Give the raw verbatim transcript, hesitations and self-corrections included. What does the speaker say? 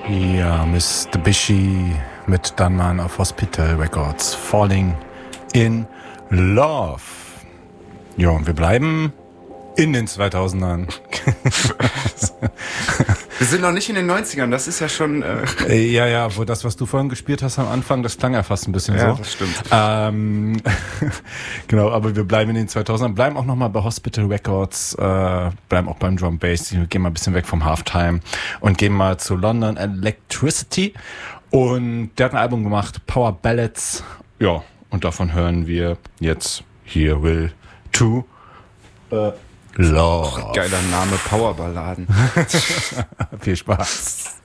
Ja, Mister Bishi mit Dunman auf Hospital Records. Falling in Love. Ja, und wir bleiben in den zweitausendern. Wir sind noch nicht in den neunzigern, das ist ja schon... Äh ja, ja, wo das, was du vorhin gespielt hast am Anfang, das klang ja fast ein bisschen ja, so. Das stimmt. Ähm, genau, aber wir bleiben in den zweitausendern, bleiben auch nochmal bei Hospital Records, äh, bleiben auch beim Drum Bass, wir gehen mal ein bisschen weg vom Halftime und gehen mal zu London Electricity. Und der hat ein Album gemacht, Power Ballads. Ja, und davon hören wir jetzt Here Will To äh, Love. Geiler Name, Powerballaden. Viel Spaß.